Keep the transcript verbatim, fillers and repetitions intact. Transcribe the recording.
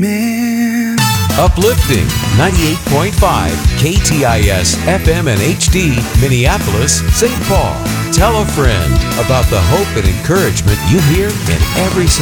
Man. Uplifting ninety-eight point five K T I S F M and H D, Minneapolis, Saint Paul. Tell a friend about the hope and encouragement you hear in every song.